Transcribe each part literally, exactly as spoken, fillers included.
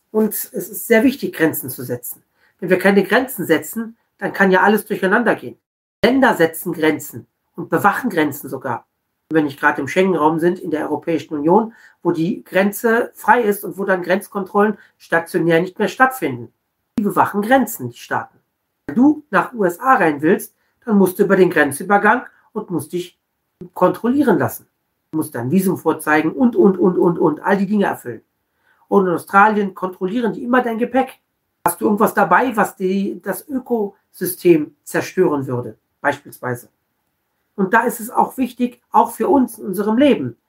Und es ist sehr wichtig, Grenzen zu setzen. Wenn wir keine Grenzen setzen, dann kann ja alles durcheinander gehen. Länder setzen Grenzen und bewachen Grenzen sogar. Wenn wir nicht gerade im Schengen-Raum sind, in der Europäischen Union, wo die Grenze frei ist und wo dann Grenzkontrollen stationär nicht mehr stattfinden. Die bewachen Grenzen, die Staaten. Wenn du nach U S A rein willst, dann musst du über den Grenzübergang und musst dich kontrollieren lassen. Du musst dein Visum vorzeigen und, und, und, und, und, all die Dinge erfüllen. Und in Australien kontrollieren die immer dein Gepäck. Hast du irgendwas dabei, was die, das Ökosystem zerstören würde, beispielsweise. Und da ist es auch wichtig, auch für uns in unserem Leben,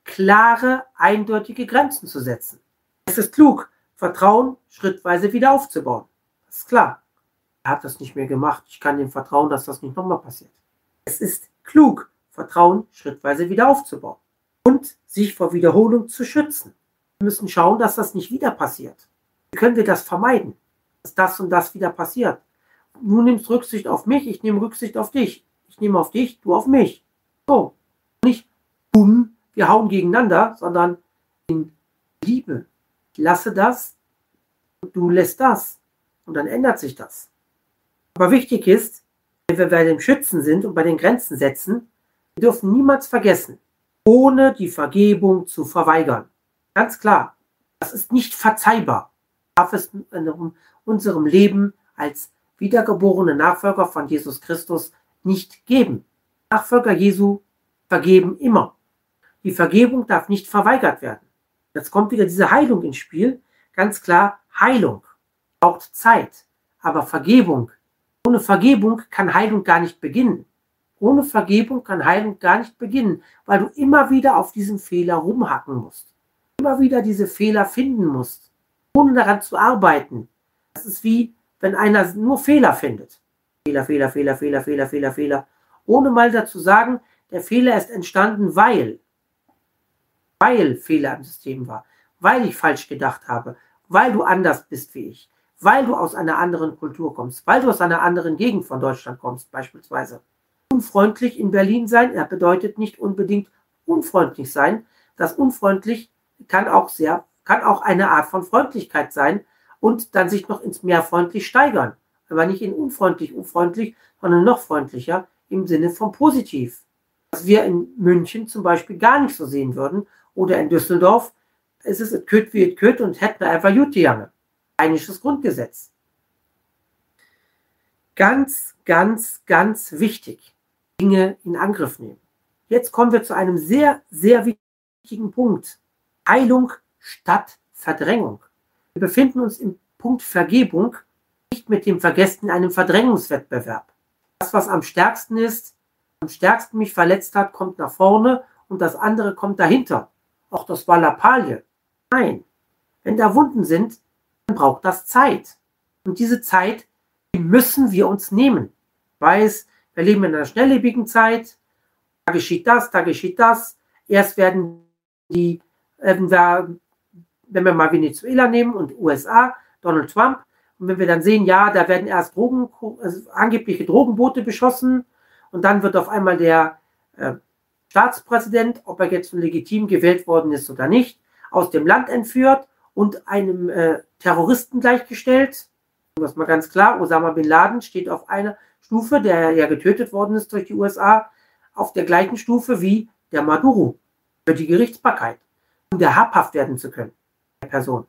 klare, eindeutige Grenzen zu setzen. Es ist klug, Vertrauen schrittweise wieder aufzubauen. Das ist klar. Er hat das nicht mehr gemacht. Ich kann ihm vertrauen, dass das nicht nochmal passiert. Es ist klug, Vertrauen schrittweise wieder aufzubauen und sich vor Wiederholung zu schützen. Wir müssen schauen, dass das nicht wieder passiert. Wie können wir das vermeiden, dass das und das wieder passiert? Du nimmst Rücksicht auf mich, ich nehme Rücksicht auf dich. Ich nehme auf dich, du auf mich. So, nicht bumm, wir hauen gegeneinander, sondern in Liebe. Ich lasse das und du lässt das. Und dann ändert sich das. Aber wichtig ist, wenn wir bei dem Schützen sind und bei den Grenzen setzen, wir dürfen niemals vergessen, ohne die Vergebung zu verweigern. Ganz klar, das ist nicht verzeihbar. Darf es in unserem Leben als wiedergeborene Nachfolger von Jesus Christus nicht geben. Nachfolger Jesu vergeben immer. Die Vergebung darf nicht verweigert werden. Jetzt kommt wieder diese Heilung ins Spiel. Ganz klar, Heilung braucht Zeit. Aber Vergebung, ohne Vergebung kann Heilung gar nicht beginnen. Ohne Vergebung kann Heilung gar nicht beginnen, weil du immer wieder auf diesem Fehler rumhacken musst. Immer wieder diese Fehler finden musst, ohne daran zu arbeiten. Das ist wie, wenn einer nur Fehler findet. Fehler, Fehler, Fehler, Fehler, Fehler, Fehler, Fehler. Ohne mal dazu sagen, der Fehler ist entstanden, weil, weil Fehler im System war, weil ich falsch gedacht habe, weil du anders bist wie ich, weil du aus einer anderen Kultur kommst, weil du aus einer anderen Gegend von Deutschland kommst, beispielsweise. Unfreundlich in Berlin sein, er bedeutet nicht unbedingt unfreundlich sein. Das unfreundlich kann auch sehr, kann auch eine Art von Freundlichkeit sein und dann sich noch ins mehr freundlich steigern. Aber nicht in unfreundlich, unfreundlich, sondern noch freundlicher im Sinne von positiv. Was wir in München zum Beispiel gar nicht so sehen würden oder in Düsseldorf, ist es et köt wie et köt und hätten wir einfach Jute jange. Rheinisches Grundgesetz. Ganz, ganz, ganz wichtig, Dinge in Angriff nehmen. Jetzt kommen wir zu einem sehr, sehr wichtigen Punkt. Heilung statt Verdrängung. Wir befinden uns im Punkt Vergebung, nicht mit dem Vergessen in einem Verdrängungswettbewerb. Das, was am stärksten ist, am stärksten mich verletzt hat, kommt nach vorne und das andere kommt dahinter. Auch das war Lappalie. Nein, wenn da Wunden sind, dann braucht das Zeit. Und diese Zeit, die müssen wir uns nehmen. Ich weiß, wir leben in einer schnelllebigen Zeit, da geschieht das, da geschieht das. Erst werden die, äh, wenn wir mal Venezuela nehmen und U S A, Donald Trump, und wenn wir dann sehen, ja, da werden erst Drogen, also angebliche Drogenboote beschossen und dann wird auf einmal der äh, Staatspräsident, ob er jetzt legitim gewählt worden ist oder nicht, aus dem Land entführt und einem äh, Terroristen gleichgestellt. Das ist mal ganz klar, Osama Bin Laden steht auf einer Stufe, der ja getötet worden ist durch die U S A, auf der gleichen Stufe wie der Maduro für die Gerichtsbarkeit, um der habhaft werden zu können, der Person.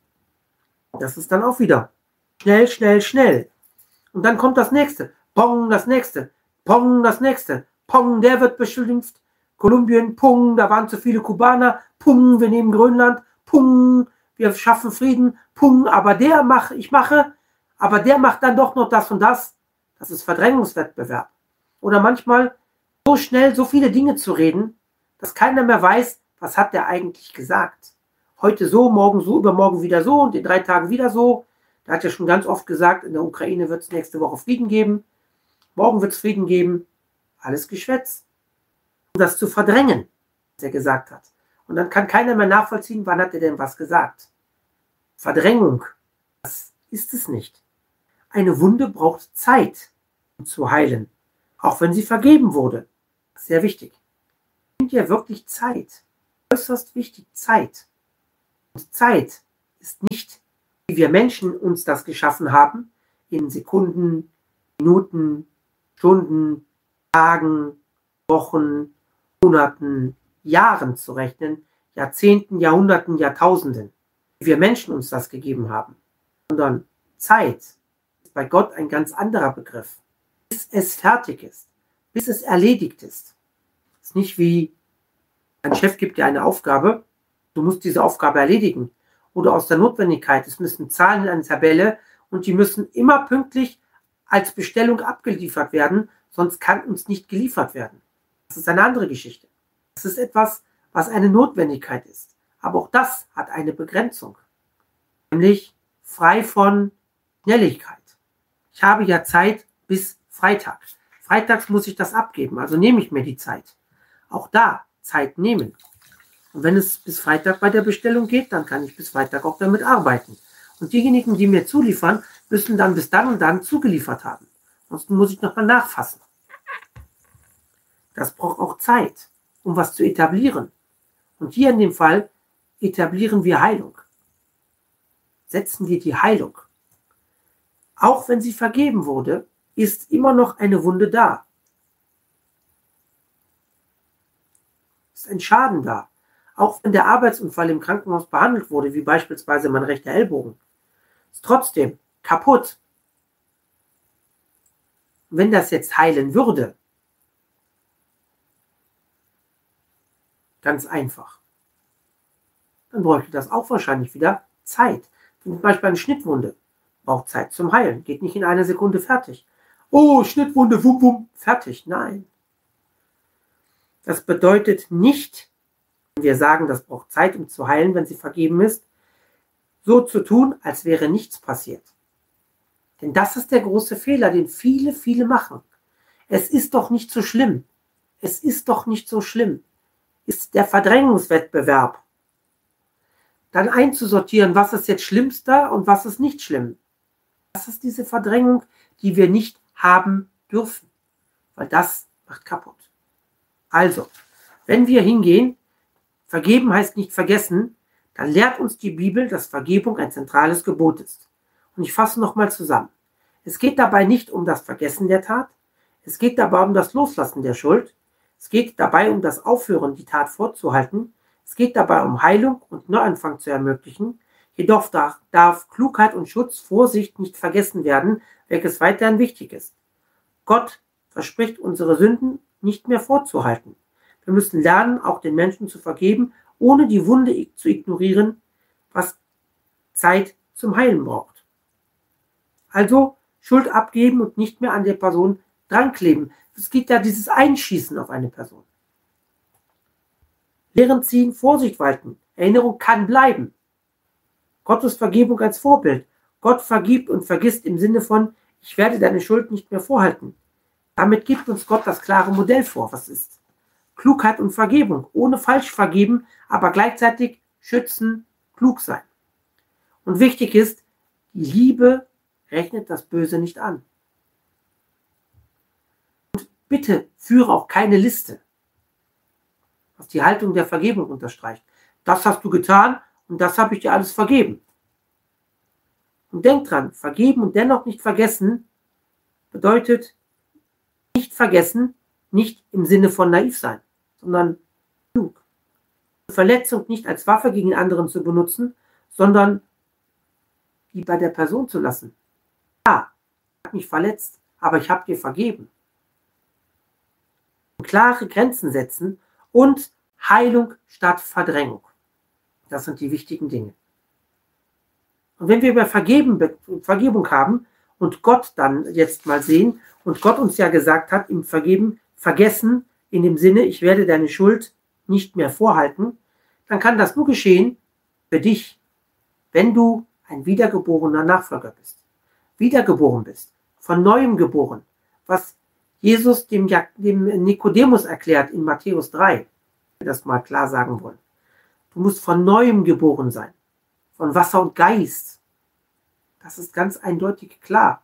Das ist dann auch wieder schnell, schnell, schnell. Und dann kommt das nächste. Pong, das nächste. Pong, das nächste. Pong, der wird beschimpft. Kolumbien, Pong, da waren zu viele Kubaner. Pong, wir nehmen Grönland. Pong, wir schaffen Frieden. Pong, aber der macht, ich mache, aber der macht dann doch noch das und das. Das ist Verdrängungswettbewerb. Oder manchmal so schnell so viele Dinge zu reden, dass keiner mehr weiß, was hat der eigentlich gesagt. Heute so, morgen so, übermorgen wieder so und in drei Tagen wieder so. Der hat ja schon ganz oft gesagt, in der Ukraine wird es nächste Woche Frieden geben. Morgen wird es Frieden geben. Alles Geschwätz. Um das zu verdrängen, was er gesagt hat. Und dann kann keiner mehr nachvollziehen, wann hat er denn was gesagt. Verdrängung, das ist es nicht. Eine Wunde braucht Zeit, um zu heilen. Auch wenn sie vergeben wurde. Sehr wichtig. Nimmt ja wirklich Zeit. Äußerst wichtig, Zeit. Und Zeit ist nicht wie wir Menschen uns das geschaffen haben, in Sekunden, Minuten, Stunden, Tagen, Wochen, Monaten, Jahren zu rechnen, Jahrzehnten, Jahrhunderten, Jahrtausenden, wie wir Menschen uns das gegeben haben, sondern Zeit ist bei Gott ein ganz anderer Begriff. Bis es fertig ist, bis es erledigt ist. Es ist nicht wie ein Chef gibt dir eine Aufgabe, du musst diese Aufgabe erledigen. Oder aus der Notwendigkeit, es müssen Zahlen in eine Tabelle und die müssen immer pünktlich als Bestellung abgeliefert werden, sonst kann uns nicht geliefert werden. Das ist eine andere Geschichte. Das ist etwas, was eine Notwendigkeit ist. Aber auch das hat eine Begrenzung, nämlich frei von Schnelligkeit. Ich habe ja Zeit bis Freitag. Freitags muss ich das abgeben, also nehme ich mir die Zeit. Auch da Zeit nehmen. Und wenn es bis Freitag bei der Bestellung geht, dann kann ich bis Freitag auch damit arbeiten. Und diejenigen, die mir zuliefern, müssen dann bis dann und dann zugeliefert haben. Ansonsten muss ich nochmal nachfassen. Das braucht auch Zeit, um was zu etablieren. Und hier in dem Fall etablieren wir Heilung. Setzen wir die Heilung. Auch wenn sie vergeben wurde, ist immer noch eine Wunde da. Ist ein Schaden da. Auch wenn der Arbeitsunfall im Krankenhaus behandelt wurde, wie beispielsweise mein rechter Ellbogen, ist trotzdem kaputt. Wenn das jetzt heilen würde, ganz einfach, dann bräuchte das auch wahrscheinlich wieder Zeit. Zum Beispiel eine Schnittwunde braucht Zeit zum Heilen, geht nicht in einer Sekunde fertig. Oh, Schnittwunde, wum, wum, fertig. Nein. Das bedeutet nicht, wenn wir sagen, das braucht Zeit, um zu heilen, wenn sie vergeben ist, so zu tun, als wäre nichts passiert. Denn das ist der große Fehler, den viele, viele machen. Es ist doch nicht so schlimm. Es ist doch nicht so schlimm. Ist der Verdrängungswettbewerb. Dann einzusortieren, was ist jetzt schlimmster und was ist nicht schlimm. Das ist diese Verdrängung, die wir nicht haben dürfen. Weil das macht kaputt. Also, wenn wir hingehen, vergeben heißt nicht vergessen, dann lehrt uns die Bibel, dass Vergebung ein zentrales Gebot ist. Und ich fasse nochmal zusammen. Es geht dabei nicht um das Vergessen der Tat, es geht dabei um das Loslassen der Schuld, es geht dabei um das Aufhören, die Tat vorzuhalten, es geht dabei um Heilung und Neuanfang zu ermöglichen, jedoch darf, darf Klugheit und Schutz, Vorsicht nicht vergessen werden, welches weiterhin wichtig ist. Gott verspricht, unsere Sünden nicht mehr vorzuhalten. Wir müssen lernen, auch den Menschen zu vergeben, ohne die Wunde zu ignorieren, was Zeit zum Heilen braucht. Also Schuld abgeben und nicht mehr an der Person drankleben. Es geht ja dieses Einschießen auf eine Person. Lehren ziehen, Vorsicht walten. Erinnerung kann bleiben. Gottes Vergebung als Vorbild. Gott vergibt und vergisst im Sinne von, ich werde deine Schuld nicht mehr vorhalten. Damit gibt uns Gott das klare Modell vor, was ist. Klugheit und Vergebung, ohne falsch vergeben, aber gleichzeitig schützen, klug sein. Und wichtig ist, die Liebe rechnet das Böse nicht an. Und bitte führe auch keine Liste, was die Haltung der Vergebung unterstreicht. Das hast du getan und das habe ich dir alles vergeben. Und denk dran, vergeben und dennoch nicht vergessen bedeutet nicht vergessen, nicht im Sinne von naiv sein, sondern klug. Verletzung nicht als Waffe gegen anderen zu benutzen, sondern die bei der Person zu lassen. Ja, ich habe mich verletzt, aber ich habe dir vergeben. Klare Grenzen setzen und Heilung statt Verdrängung. Das sind die wichtigen Dinge. Und wenn wir über Vergeben, Vergebung haben und Gott dann jetzt mal sehen und Gott uns ja gesagt hat, im Vergeben, vergessen, in dem Sinne, ich werde deine Schuld nicht mehr vorhalten, dann kann das nur geschehen für dich, wenn du ein wiedergeborener Nachfolger bist. Wiedergeboren bist, von Neuem geboren, was Jesus dem, dem Nikodemus erklärt in Matthäus drei, wenn wir das mal klar sagen wollen. Du musst von Neuem geboren sein, von Wasser und Geist. Das ist ganz eindeutig klar.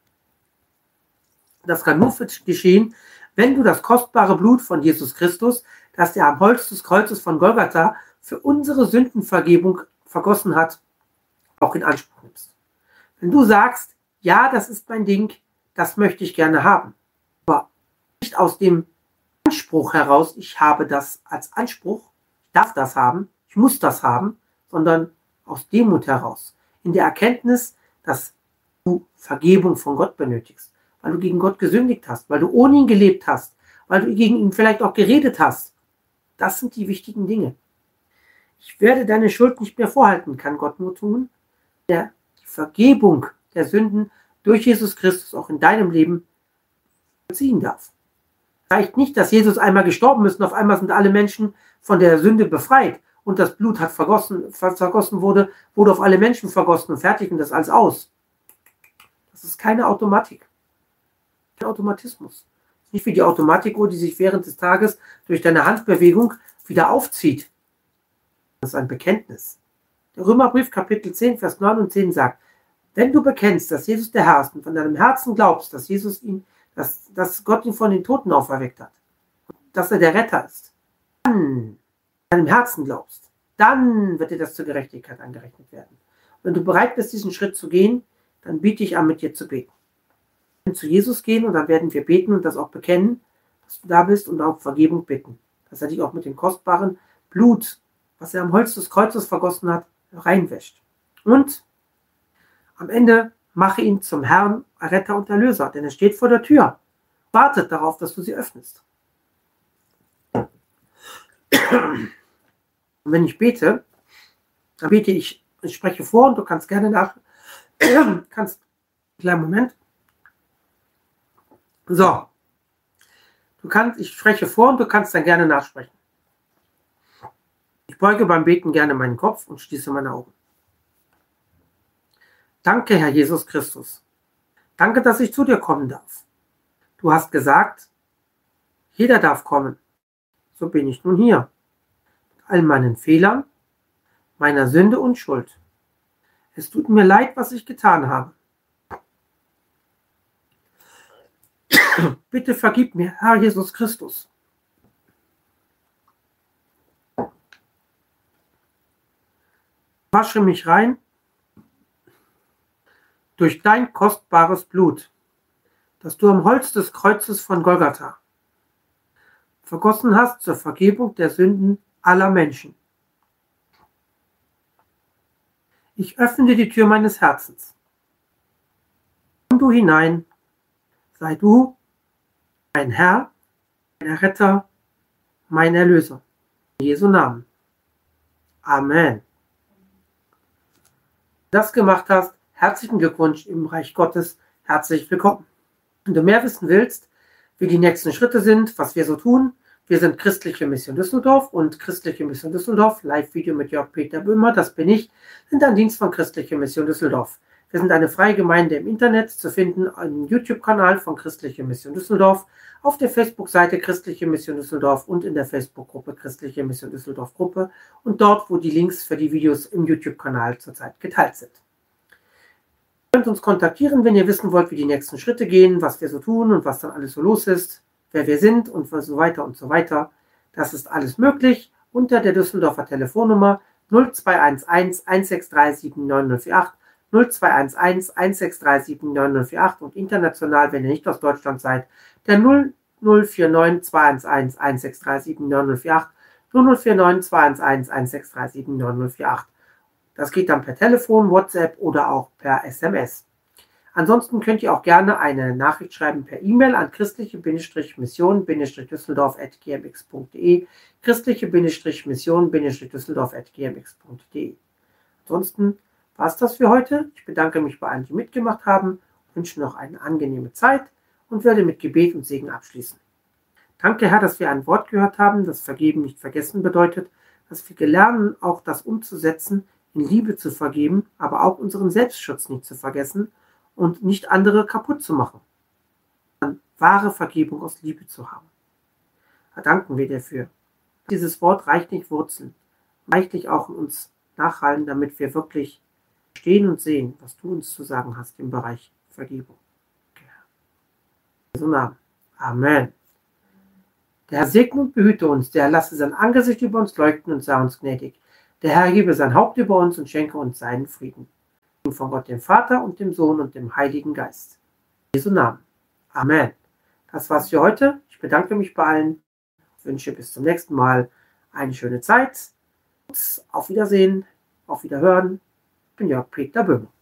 Das kann nur geschehen, wenn du das kostbare Blut von Jesus Christus, das er am Holz des Kreuzes von Golgatha für unsere Sündenvergebung vergossen hat, auch in Anspruch nimmst. Wenn du sagst, ja, das ist mein Ding, das möchte ich gerne haben, aber nicht aus dem Anspruch heraus, ich habe das als Anspruch, ich darf das haben, ich muss das haben, sondern aus Demut heraus, in der Erkenntnis, dass du Vergebung von Gott benötigst, weil du gegen Gott gesündigt hast, weil du ohne ihn gelebt hast, weil du gegen ihn vielleicht auch geredet hast. Das sind die wichtigen Dinge. Ich werde deine Schuld nicht mehr vorhalten, kann Gott nur tun, der die Vergebung der Sünden durch Jesus Christus auch in deinem Leben vollziehen darf. Es reicht nicht, dass Jesus einmal gestorben ist und auf einmal sind alle Menschen von der Sünde befreit und das Blut hat vergossen, vergossen wurde, wurde auf alle Menschen vergossen und fertig und das alles aus. Das ist keine Automatik, kein Automatismus. Das ist nicht wie die Automatikuhr, die sich während des Tages durch deine Handbewegung wieder aufzieht. Das ist ein Bekenntnis. Der Römerbrief Kapitel zehn, Vers neun und zehn sagt, wenn du bekennst, dass Jesus der Herr ist und von deinem Herzen glaubst, dass Jesus ihn, dass, dass Gott ihn von den Toten auferweckt hat, dass er der Retter ist, dann deinem Herzen glaubst, dann wird dir das zur Gerechtigkeit angerechnet werden. Und wenn du bereit bist, diesen Schritt zu gehen, dann biete ich an, mit dir zu beten. Wir werden zu Jesus gehen und dann werden wir beten und das auch bekennen, dass du da bist und auch Vergebung bitten. Dass er dich auch mit dem kostbaren Blut, was er am Holz des Kreuzes vergossen hat, reinwäscht. Und am Ende mache ihn zum Herrn, Retter und Erlöser, denn er steht vor der Tür, wartet darauf, dass du sie öffnest. Und wenn ich bete, dann bete ich, ich spreche vor und du kannst gerne nach, kannst, kleinen Moment. So, du kannst, ich spreche vor und du kannst dann gerne nachsprechen. Ich beuge beim Beten gerne meinen Kopf und schließe meine Augen. Danke, Herr Jesus Christus. Danke, dass ich zu dir kommen darf. Du hast gesagt, jeder darf kommen. So bin ich nun hier. Mit all meinen Fehlern, meiner Sünde und Schuld. Es tut mir leid, was ich getan habe. Bitte vergib mir, Herr Jesus Christus. Wasche mich rein durch dein kostbares Blut, das du am Holz des Kreuzes von Golgatha vergossen hast zur Vergebung der Sünden aller Menschen. Ich öffne dir die Tür meines Herzens. Komm du hinein, sei du mein Herr, mein Retter, mein Erlöser. In Jesu Namen. Amen. Wenn du das gemacht hast, herzlichen Glückwunsch im Reich Gottes, herzlich willkommen. Wenn du mehr wissen willst, wie die nächsten Schritte sind, was wir so tun, wir sind Christliche Mission Düsseldorf und Christliche Mission Düsseldorf, Live-Video mit Jörg Peter Böhmer, das bin ich, sind ein Dienst von Christliche Mission Düsseldorf. Wir sind eine freie Gemeinde im Internet, zu finden im YouTube-Kanal von Christliche Mission Düsseldorf, auf der Facebook-Seite Christliche Mission Düsseldorf und in der Facebook-Gruppe Christliche Mission Düsseldorf Gruppe und dort, wo die Links für die Videos im YouTube-Kanal zurzeit geteilt sind. Ihr könnt uns kontaktieren, wenn ihr wissen wollt, wie die nächsten Schritte gehen, was wir so tun und was dann alles so los ist, wer wir sind und so weiter und so weiter. Das ist alles möglich unter der Düsseldorfer Telefonnummer null zwei eins eins, eins sechs drei sieben neun null vier acht, null zwei eins eins, eins sechs drei sieben neun null vier acht und international, wenn ihr nicht aus Deutschland seid, der null null vier neun zwei eins eins, eins sechs drei sieben neun null vier acht, null null vier neun zwei eins eins, eins sechs drei sieben neun null vier acht. Das geht dann per Telefon, WhatsApp oder auch per S M S. Ansonsten könnt ihr auch gerne eine Nachricht schreiben per E-Mail an christliche-mission-düsseldorf at gmx punkt de, christliche-mission-düsseldorf at gmx punkt de. Ansonsten war es das für heute. Ich bedanke mich bei allen, die mitgemacht haben, wünsche noch eine angenehme Zeit und werde mit Gebet und Segen abschließen. Danke, Herr, dass wir ein Wort gehört haben, das Vergeben nicht vergessen bedeutet, dass wir lernen, auch das umzusetzen, in Liebe zu vergeben, aber auch unseren Selbstschutz nicht zu vergessen und nicht andere kaputt zu machen. Dann wahre Vergebung aus Liebe zu haben. Da danken wir dafür. Dieses Wort reichlich wurzeln, reichlich auch in uns nachhalten, damit wir wirklich stehen und sehen, was du uns zu sagen hast im Bereich Vergebung. In Jesu Namen. Amen. Der Herr segne und behüte uns, der Herr lasse sein Angesicht über uns leuchten und sei uns gnädig. Der Herr hebe sein Haupt über uns und schenke uns seinen Frieden. von Gott dem Vater und dem Sohn und dem Heiligen Geist. In Jesu Namen. Amen. Das war's für heute. Ich bedanke mich bei allen. Ich wünsche bis zum nächsten Mal eine schöne Zeit. Auf Wiedersehen, auf Wiederhören. Ich bin Jörg Peter Böhmer.